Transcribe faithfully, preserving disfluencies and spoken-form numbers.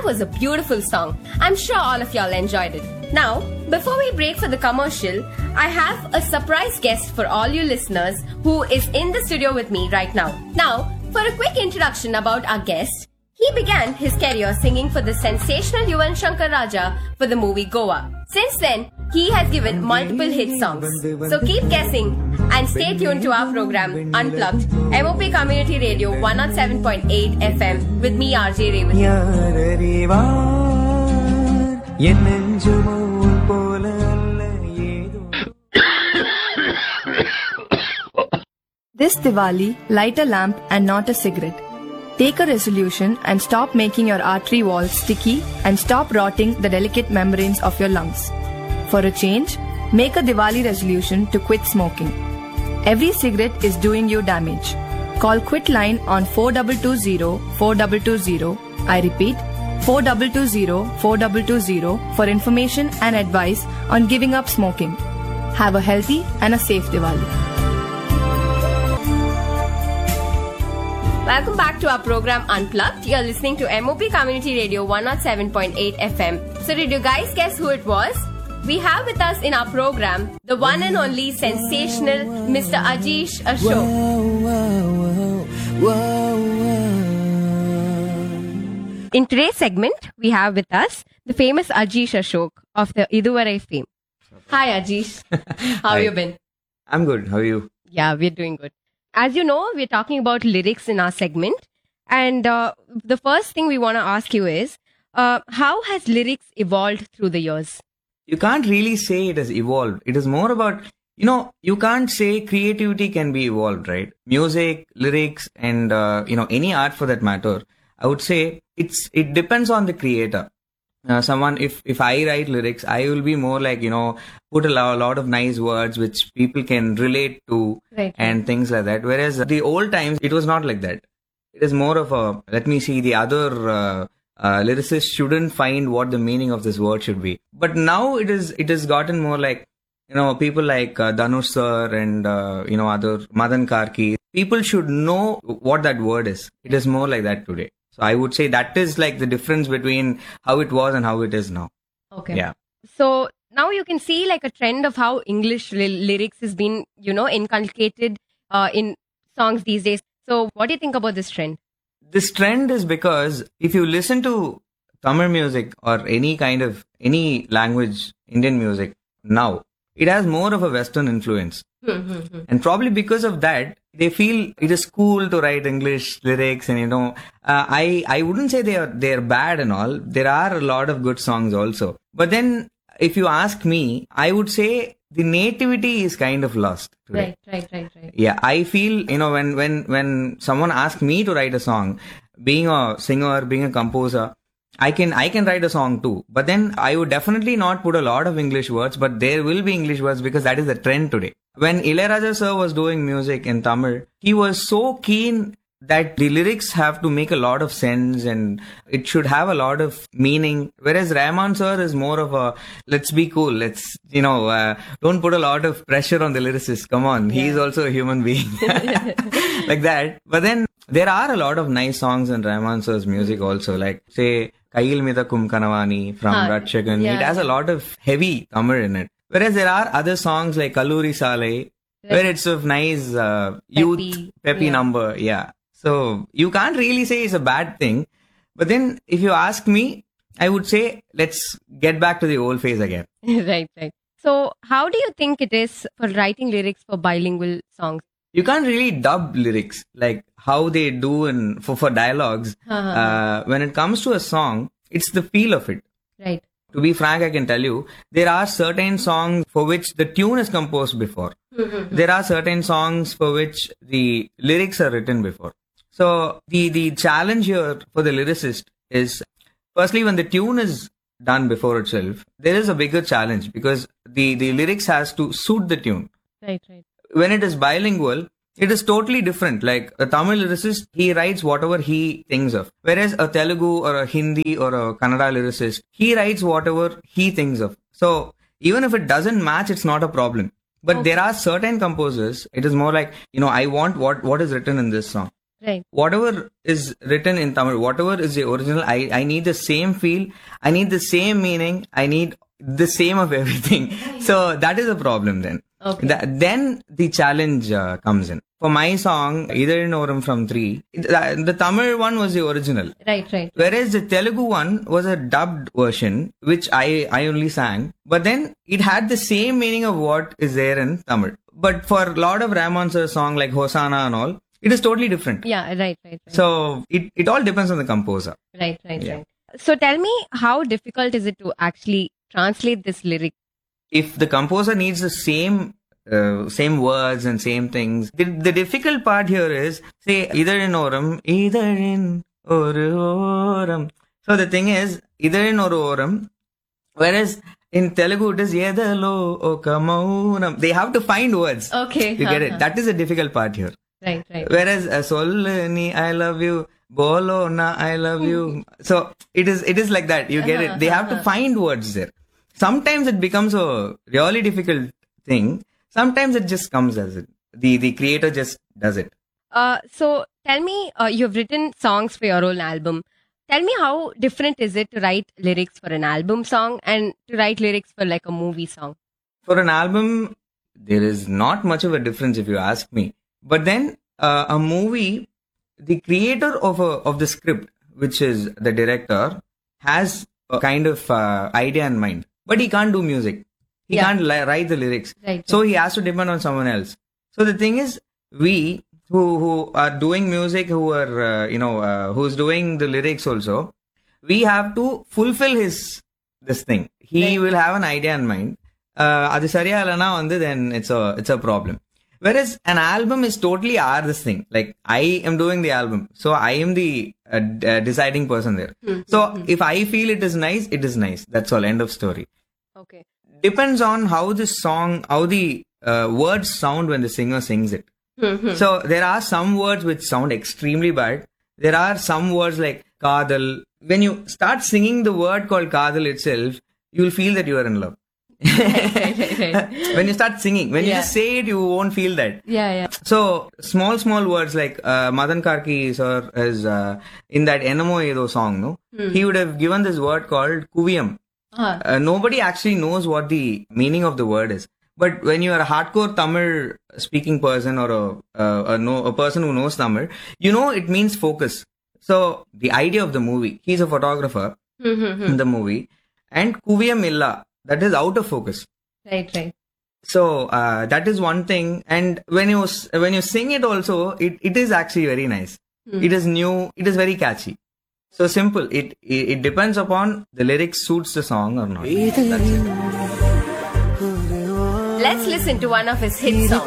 That was a beautiful song. I'm sure all of y'all enjoyed it. Now, before we break for the commercial, I have a surprise guest for all you listeners who is in the studio with me right now. Now, for a quick introduction about our guest, he began his career singing for the sensational Yuvan Shankar Raja for the movie Goa. Since then, he has given multiple hit songs. So keep guessing and stay tuned to our program Unplugged, M O P Community Radio one oh seven point eight F M with me R J Revati. This Diwali, light a lamp and not a cigarette. Take a resolution and stop making your artery walls sticky and stop rotting the delicate membranes of your lungs. For a change, make a Diwali resolution to quit smoking. Every cigarette is doing you damage. Call Quitline on four two two zero four two two zero. I repeat, four two two zero four two two zero for information and advice on giving up smoking. Have a healthy and a safe Diwali. Welcome back to our program Unplugged. You're listening to M O P Community Radio one oh seven point eight F M. So did you guys guess who it was? We have with us in our program the one and only sensational Mister Ajish Ashok. In today's segment, we have with us the famous Ajish Ashok of the Iduvarai fame. Hi Ajish. How Hi. have you been? I'm good. How are you? Yeah, we're doing good. As you know, we're talking about lyrics in our segment. And uh, the first thing we want to ask you is, uh, how has lyrics evolved through the years? You can't really say it has evolved. It is more about, you know, you can't say creativity can be evolved, right? Music, lyrics, and, uh, you know, any art for that matter. I would say it's it depends on the creator. Uh, someone, if, if I write lyrics, I will be more like, you know, put a lot, a lot of nice words which people can relate to Right. and things like that. Whereas the old times, it was not like that. It is more of a, let me see, the other uh, uh, lyricists shouldn't find what the meaning of this word should be. But now it is, it has gotten more like, you know, people like uh, Dhanush sir and, uh, you know, other Madan Karki. People should know what that word is. It is more like that today. So I would say that is like the difference between how it was and how it is now. Okay. Yeah. So now you can see like a trend of how English ly- lyrics has been, you know, inculcated uh, in songs these days. So what do you think about this trend? This trend is because if you listen to Tamil music or any kind of, any language, Indian music now, it has more of a Western influence. And probably because of that, they feel it is cool to write English lyrics, and you know, uh, I I wouldn't say they are they are bad and all. There are a lot of good songs also. But then, if you ask me, I would say the nativity is kind of lost today. Right, right, right, right. Yeah, I feel, you know, when when when someone asks me to write a song, being a singer, being a composer, I can I can write a song too. But then I would definitely not put a lot of English words, but there will be English words because that is the trend today. When Ilayaraja sir was doing music in Tamil, he was so keen that the lyrics have to make a lot of sense and it should have a lot of meaning. Whereas Rahman sir is more of a, let's be cool, let's, you know, uh, don't put a lot of pressure on the lyricist. Come on, yeah. He's also a human being. Like that. But then there are a lot of nice songs in Rahman sir's music also, like say, Kayil Midakum Kanavani from Huh. Rakshagan. Yeah. It has a lot of heavy Tamil in it. Whereas there are other songs like Kalluri Salai, where it's of nice uh, youth, Peppy, peppy yeah. number. Yeah. So you can't really say it's a bad thing. But then if you ask me, I would say let's get back to the old phase again. Right, right. So how do you think it is for writing lyrics for bilingual songs? You can't really dub lyrics like how they do in for, for dialogues. uh, when it comes to a song, it's the feel of it. Right. To be frank, I can tell you, there are certain songs for which the tune is composed before. There are certain songs for which the lyrics are written before. So the, the challenge here for the lyricist is, firstly, when the tune is done before itself, there is a bigger challenge because the, the lyrics has to suit the tune. Right, right. When it is bilingual, it is totally different. Like a Tamil lyricist, he writes whatever he thinks of. Whereas a Telugu or a Hindi or a Kannada lyricist, he writes whatever he thinks of. So even if it doesn't match, it's not a problem. But Okay. there are certain composers, it is more like, you know, I want what, what is written in this song. Right. Whatever is written in Tamil, whatever is the original, I, I need the same feel, I need the same meaning, I need the same of everything. So that is a problem then. Okay. Th- then the challenge uh, comes in. For my song, Idar Oram from three, the, the Tamil one was the original. Right, right. Whereas the Telugu one was a dubbed version, which I, I only sang. But then it had the same meaning of what is there in Tamil. But for a lot of Rahman sir's song like Hosanna and all, it is totally different. Yeah, right, right. right. So it, it all depends on the composer. Right, right, Yeah. right. So tell me, how difficult is it to actually translate this lyric? If the composer needs the same uh, same words and same things, the, the difficult part here is, say, Idar Oram, Idar Oram. So the thing is, Idar Oram, whereas in Telugu it is Yedalo Okamauram. They have to find words. Okay. You get uh-huh. it? That is the difficult part here. Right, right. Whereas uh, Sollu ni I love you, Bolo na I love you. So it is it is like that. You get it? They have to find words there. Sometimes it becomes a really difficult thing. Sometimes it just comes as it. The the creator just does it. Uh, so tell me, uh, you've written songs for your own album. Tell me, how different is it to write lyrics for an album song and to write lyrics for like a movie song? For an album, there is not much of a difference if you ask me. But then uh, a movie, the creator of a of the script, which is the director, has a kind of uh, idea in mind. But he can't do music. He Yeah. can't li- write the lyrics. Right. So he has to depend on someone else. So the thing is, we who who are doing music, who are uh, you know uh, who's doing the lyrics also, we have to fulfill his this thing. He Right. will have an idea in mind. Uh, அது சரியா இல்லைனா வந்து then it's a it's a problem. Whereas an album is totally our this thing. Like I am doing the album, so I am the uh, d- uh, deciding person there. So if I feel it is nice, it is nice. That's all. End of story. Okay. Depends on how the song, how the uh, words sound when the singer sings it. So there are some words which sound extremely bad. There are some words like kadal. When you start singing the word called kadal itself, you will feel that you are in love. When you start singing, when you Yeah. just say it, you won't feel that. Yeah, yeah. So small, small words like uh, Madan Karki sir is uh, in that Enamo Edo song, no, he would have given this word called Kuviyam. Uh-huh. Uh, nobody actually knows what the meaning of the word is. But when you are a hardcore Tamil speaking person or a uh, a, no, a person who knows Tamil, you know it means focus. So the idea of the movie, he's a photographer in the movie, and Kuviyam illa, that is out of focus. Right, right. So uh, that is one thing. And when you s- when you sing it also, it, it is actually very nice. It is new. It is very catchy. So simple. It, it it depends upon the lyrics suits the song or not. That's it. Let's listen to one of his hit songs.